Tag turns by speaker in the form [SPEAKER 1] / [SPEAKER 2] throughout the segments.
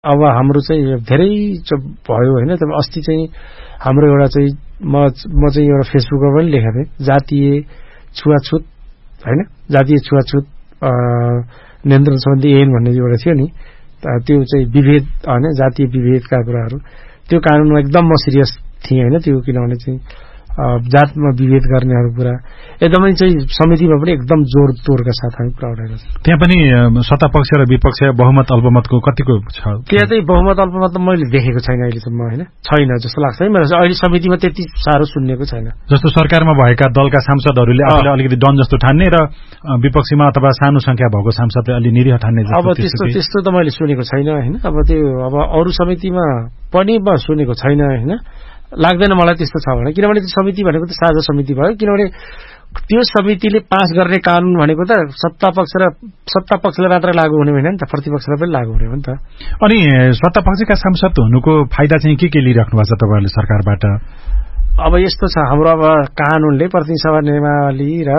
[SPEAKER 1] अब हाम्रो चाहिँ धेरै भयो हैन। तब अस्ति चाहिँ हाम्रो एउटा चाहिँ म चाहिँ एउटा फेसबुकमा पनि लेखेको थिएँ, जातीय छुवाछुत हैन, जातीय छुवाछुत नियन्त्रण सम्बन्धी ऐन भन्ने एउटा थियो नि, त्यो चाहिँ विभेद हैन, जातीय विभेदका कुराहरू, त्यो कानूनमा एकदम म सिरियस थिएँ हैन। त्यो किनभने चाहिँ जातमा विभेद गर्नेहरू कुरा एकदमै चाहिँ समितिमा पनि एकदम जोड तोडका साथ हामी कुरा उठाएको छ।
[SPEAKER 2] त्यहाँ पनि सत्ता पक्ष र विपक्ष बहुमत अल्पमतको कतिको छ?
[SPEAKER 1] त्यहाँ चाहिँ बहुमत अल्पमत त मैले देखेको छैन अहिलेसम्म हैन, छैन जस्तो लाग्छ है मलाई। अहिले समितिमा त्यति साह्रो सुन्नेको छैन।
[SPEAKER 2] जस्तो सरकारमा भएका दलका सांसदहरूले आफूलाई अलिकति डन जस्तो ठान्ने र विपक्षीमा अथवा सानो संख्या भएको सांसदले अलि निरीह ठान्ने जस्तो।
[SPEAKER 1] अब त्यस्तो त मैले सुनेको छैन हैन। अब त्यो अब अरू समितिमा पनि म सुनेको छैन हैन, लाग्दैन मलाई त्यस्तो छ भने। किनभने त्यो समिति भनेको त साझा समिति भयो, किनभने त्यो समितिले पास गर्ने कानून भनेको त सत्ता पक्षलाई मात्र लागू हुने होइन नि त, प्रतिपक्षलाई पनि लागू हुने हो नि त।
[SPEAKER 2] अनि सत्ता पक्षका सांसद हुनुको फाइदा चाहिँ के लिइराख्नु भएको छ तपाईँहरूले सरकारबाट?
[SPEAKER 1] अब यस्तो छ, हाम्रो अब कानूनले प्रतिनिधि सभा नियमावली र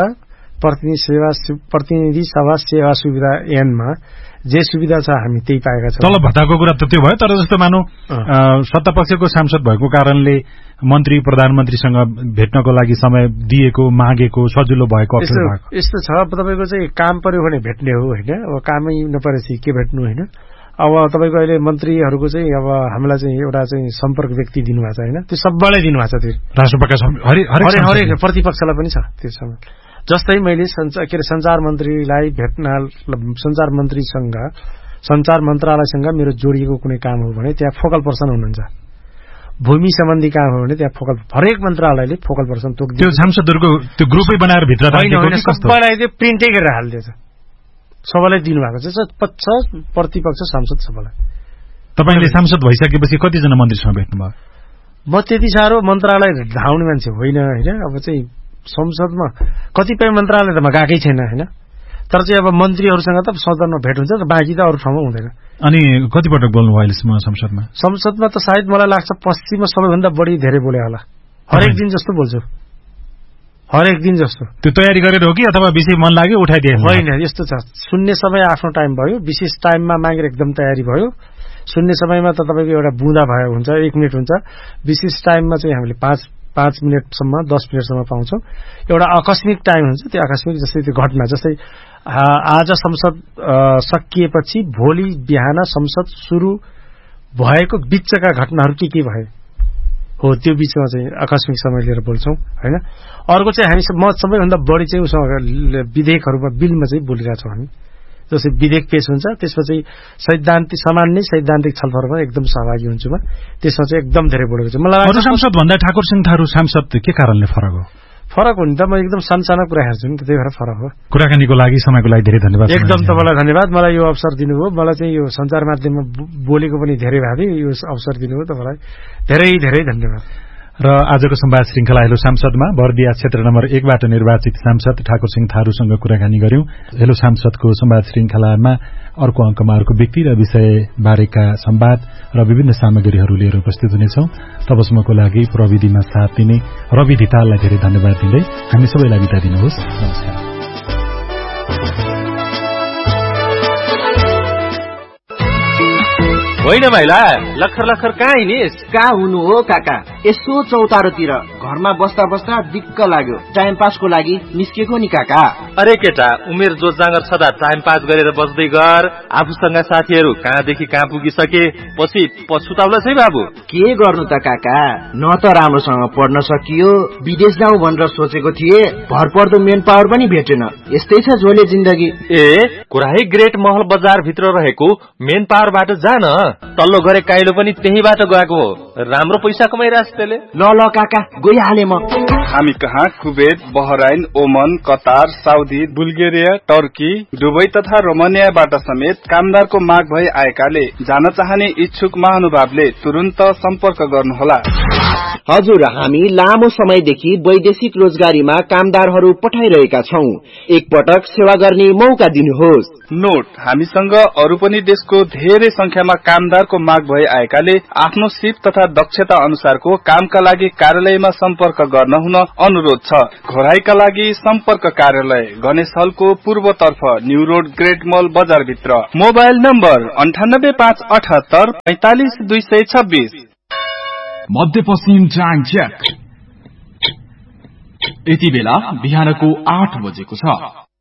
[SPEAKER 1] प्रतिनिधि सभा सेवा सुविधा ऐनमा जे सुविधा छ हामी त्यही पाएका छौँ।
[SPEAKER 2] तलब भत्ताको कुरा त त्यो भयो, तर जस्तो मानौ सत्ता पक्षको सांसद भएको कारणले मन्त्री प्रधानमन्त्रीसँग भेट्नको लागि समय दिएको, मागेको, सजिलो भएको अप्सन भएको
[SPEAKER 1] यस्तो छ। तपाईँको चाहिँ काम पर्यो भने भेट्ने हो होइन, अब कामै नपरेपछि के भेट्नु होइन। अब तपाईँको अहिले मन्त्रीहरूको चाहिँ अब हामीलाई चाहिँ एउटा चाहिँ सम्पर्क व्यक्ति दिनुभएको छ होइन, त्यो सबैलाई दिनुभएको छ। त्यो
[SPEAKER 2] राष्ट्रपतिका
[SPEAKER 1] हरेक प्रतिपक्षलाई पनि छ त्यो समय। जस्तै मैले संचार मन्त्रीलाई भेट्न, संचार मन्त्रीसँग संचार मन्त्रालयसँग मेरो जोडिएको कुनै काम हो भने त्यहाँ फोकल पर्सन हुनुहुन्छ। भूमि सम्बन्धी काम हो भने त्यहाँ फोकल, हरेक मन्त्रालयले फोकल पर्सन तोक्दिन्छ।
[SPEAKER 2] त्यो सांसदहरूको त्यो ग्रुपै बनाएर भित्र राखेको कि कस्तो?
[SPEAKER 1] सबैलाई त्यो प्रिन्टै गरेर हालिदिएछ, सबैलाई दिनुभएको छ, प्रतिपक्ष सांसद सबैलाई।
[SPEAKER 2] तपाईले सांसद भइसकेपछि कतिजना मन्त्रीसँग भेट्नुभयो?
[SPEAKER 1] म त्यति साह्रो मन्त्रालय धाउने मान्छे होइन हैन। अब चाहिँ संसदमा कतिपय मन्त्रालय त म गएकै छैन हैन, तर चाहिँ अब मन्त्रीहरूसँग त सदनमा भेट हुन्छ, र बाँकी त अरू ठाउँमा हुँदैन।
[SPEAKER 2] अनि कतिपटक बोल्नुभयो अहिलेसम्म संसदमा?
[SPEAKER 1] संसदमा त सायद मलाई लाग्छ 25 सबैभन्दा बढी धेरै बोले होला। हरेक दिन जस्तो बोल्छु, हरेक दिन जस्तो।
[SPEAKER 2] त्यो तयारी गरेर हो कि अथवा विषय मन लाग्यो उठाइदिए?
[SPEAKER 1] होइन, यस्तो छ, सुन्ने समय आफ्नो टाइम भयो, विशेष टाइममा मागेर एकदम तयारी भयो। सुन्ने समयमा त तपाईँको एउटा बुँदा भयो हुन्छ, 1 मिनट हुन्छ। विशेष टाइममा चाहिँ हामीले 5 मिनटसम्म 10 मिनटसम्म पाउँछौँ। एउटा आकस्मिक टाइम हुन्छ, त्यो आकस्मिक जस्तै त्यो घटना, जस्तै आज संसद सकिएपछि भोलि बिहान संसद सुरु भएको बिचका घटनाहरू के भए हो, त्यो बिचमा चाहिँ आकस्मिक समय लिएर बोल्छौँ हैन। अर्को चाहिँ हामी म सबैभन्दा बढी चाहिँ उसँग विधेयकहरूमा बिलमा चाहिँ बोलिरहेछौँ हामी। जस्तै विधेयक पेश हुन्छ, त्यसपछि सैद्धान्तिक सामान्य सैद्धान्तिक छलफलमा एकदम सहभागी हुन्छु म, त्यसमा चाहिँ एकदम धेरै बोलेको छु। मलाई
[SPEAKER 2] अरू सांसद भन्दा ठाकुर सिंह थारू सांसद के कारणले फरक हो?
[SPEAKER 1] फरक हो नि त, म एकदम सानो कुरा हेर्छु नि त, त्यही भएर फरक हो।
[SPEAKER 2] कुराकानीको लागि, समयको लागि धेरै धन्यवाद।
[SPEAKER 1] एकदम तपाईँलाई धन्यवाद, मलाई यो अवसर दिनुभयो। मलाई चाहिँ यो सञ्चार माध्यममा बोलेको पनि धेरै भावी, यो अवसर दिनुभयो तपाईँलाई धेरै धेरै धन्यवाद।
[SPEAKER 2] र आजको संवाद श्रृंखला हेलो सांसदमा बर्दिया क्षेत्र नम्बर 1 बाट निर्वाचित सांसद ठाकुर सिंह थारूसँग कुराकानी गर्यौं। हेलो सांसदको संवाद श्रृंखलामा अर्को अंकमा अर्को व्यक्ति र विषय बारेका संवाद र विभिन्न सामग्रीहरू लिएर उपस्थित हुनेछौं। तबसम्मको लागि प्रविधिमा साथ दिने रवि धिताललाई धेरै धन्यवाद दिँदै हामी सबैलाई बिदा दिनुहोस्। नमस्कार।
[SPEAKER 3] होइन भाइला, लखर लखर कहाँ हिँडिस?
[SPEAKER 4] कहाँ हुनु हो काका, यसो चौतारोतिर घरमा बस्दा बस्दा दिक्क लाग्यो, टाइम पासको लागि निस्केको नि काका।
[SPEAKER 3] अरे केटा, उमेर जोत जाँगर छदा टाइम पास गरेर बस्दै गर। आफूसँग साथीहरू कहाँदेखि कहाँ पुगिसके, पछि पछुताउला है बाबु।
[SPEAKER 4] के गर्नु त काका, न त राम्रोसँग पढ्न सकियो, विदेश जाउँ भनेर सोचेको थिए, भरपर्दो मेन पावर पनि भेटेन। यस्तै छ झोले जिन्दगी।
[SPEAKER 3] ए कुराै ग्रेट महल बजार भित्र रहेको मेन पावरबाट जान, तल्लो गरे काइलो पनि त्यहीबाट गएको हो। राम्रो पैसा कमाइरहेछ त्यसले।
[SPEAKER 4] ल काका गइहाले म।
[SPEAKER 5] हामी कहाँ कुवेत, बहराइन, ओमन, Qatar, Saudi, Bulgaria, Turkey, Dubai तथा रोमानियाबाट समेत कामदारको माग भई आएकाले जान चाहने इच्छुक महानुभावले तुरुन्त सम्पर्क गर्नुहोला।
[SPEAKER 4] हजुर, हामी लामो समयदेखि वैदेशिक रोजगारीमा कामदारहरू पठाइरहेका छौं। एकपटक सेवा गर्ने मौका दिनुहोस्।
[SPEAKER 5] नोट, हामीसँग अरू पनि देशको धेरै संख्यामा कामदार कामदारको माग भई आएकाले आफ्नो सिप तथा दक्षता अनुसारको कामका लागि कार्यालयमा सम्पर्क गर्न हुन अनुरोध छ। घोराईका लागि सम्पर्क कार्यालय गणेश हलको पूर्वतर्फ न्यू रोड ग्रेट मल बजार भित्र। Mobile number 9858 45 226।
[SPEAKER 6] मध्यपश्चिम ट्राङ चेक। यति बेला बिहानको 8 बजेको छ।